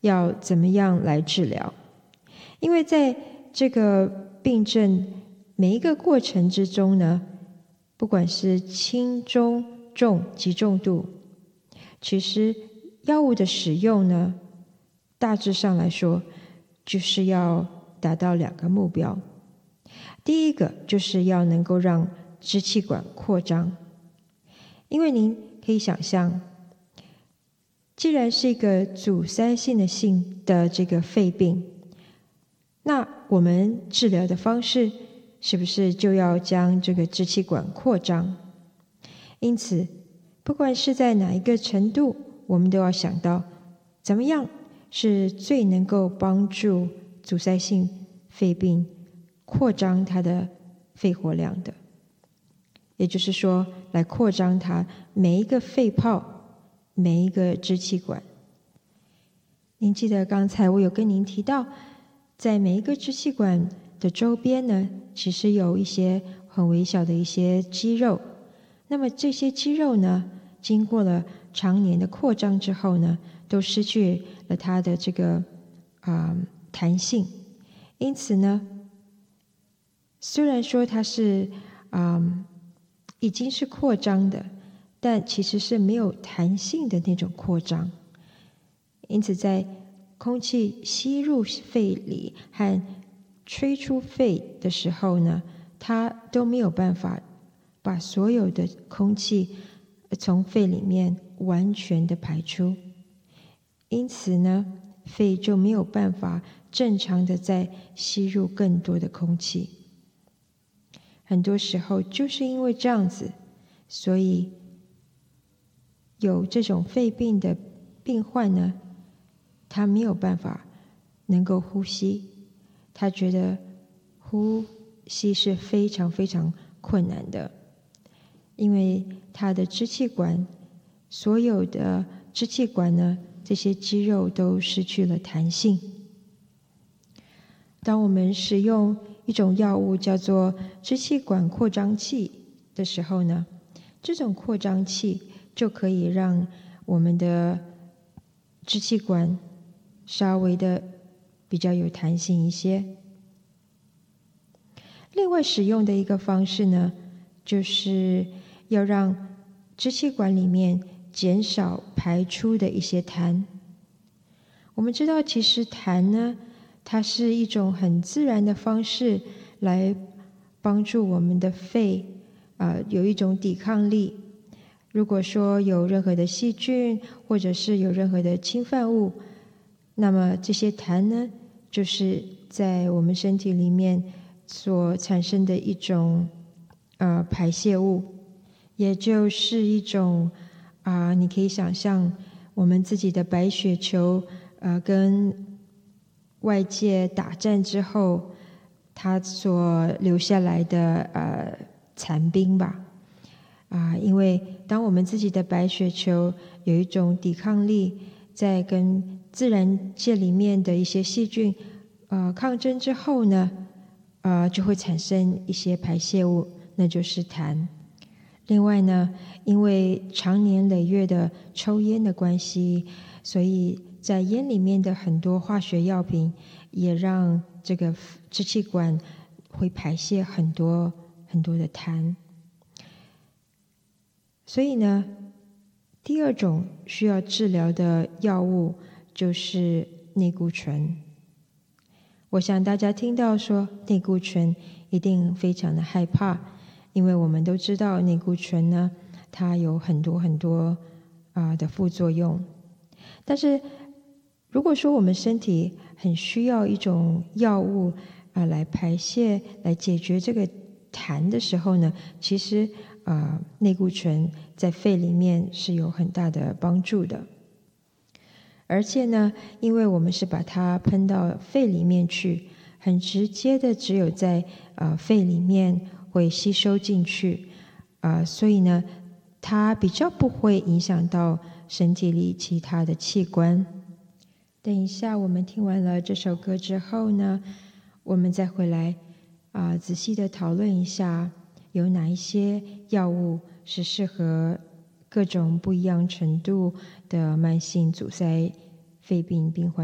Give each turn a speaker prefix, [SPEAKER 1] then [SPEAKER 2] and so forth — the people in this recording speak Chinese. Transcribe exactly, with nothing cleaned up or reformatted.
[SPEAKER 1] 要怎么样来治疗。因为在这个病症每一个过程之中呢，不管是轻、中、重及重度，其实药物的使用呢，大致上来说就是要达到两个目标。第一个就是要能够让支气管扩张，因为您可以想象，既然是一个阻塞性的性的这个肺病，那我们治疗的方式是不是就要将这个支气管扩张？因此，不管是在哪一个程度，我们都要想到怎么样是最能够帮助阻塞性肺病扩张它的肺活量的，也就是说，来扩张它每一个肺泡、每一个支气管。您记得刚才我有跟您提到，在每一个支气管的周边呢，其实有一些很微小的一些肌肉。那么这些肌肉呢，经过了常年的扩张之后呢，都失去了它的这个啊、呃、弹性。因此呢，虽然说它是啊、呃、已经是扩张的，但其实是没有弹性的那种扩张。因此在空气吸入肺里和吹出肺的时候呢，它都没有办法把所有的空气从肺里面完全的排出，因此呢，肺就没有办法正常的再吸入更多的空气。很多时候就是因为这样子，所以有这种肺病的病患呢，他没有办法能够呼吸，他觉得呼吸是非常非常困难的，因为他的支气管，所有的支气管呢，这些肌肉都失去了弹性。当我们使用一种药物叫做支气管扩张器的时候呢，这种扩张器就可以让我们的支气管稍微的比较有弹性一些。另外使用的一个方式呢，就是要让支气管里面减少排出的一些痰。我们知道其实痰呢，它是一种很自然的方式来帮助我们的肺啊、呃、有一种抵抗力。如果说有任何的细菌或者是有任何的侵犯物，那么这些痰呢，就是在我们身体里面所产生的一种呃排泄物，也就是一种啊、呃，你可以想象我们自己的白血球呃跟外界打战之后，它所留下来的呃残兵吧。啊、呃，因为当我们自己的白血球有一种抵抗力，在跟自然界里面的一些细菌呃抗争之后呢，呃就会产生一些排泄物，那就是痰。另外呢，因为长年累月的抽烟的关系，所以在烟里面的很多化学药品也让这个支气管会排泄很多很多的痰。所以呢，第二种需要治疗的药物就是内固醇。我想大家听到说内固醇一定非常的害怕，因为我们都知道内固醇呢，它有很多很多啊、呃、的副作用。但是如果说我们身体很需要一种药物啊、呃、来排泄、来解决这个痰的时候呢，其实啊、呃、内固醇在肺里面是有很大的帮助的。而且呢，因为我们是把它喷到肺里面去，很直接的只有在呃肺里面会吸收进去，啊、呃，所以呢，它比较不会影响到身体里其他的器官。等一下我们听完了这首歌之后呢，我们再回来啊、呃、仔细的讨论一下，有哪一些药物是适合各种不一样程度的慢性阻塞肺病病患。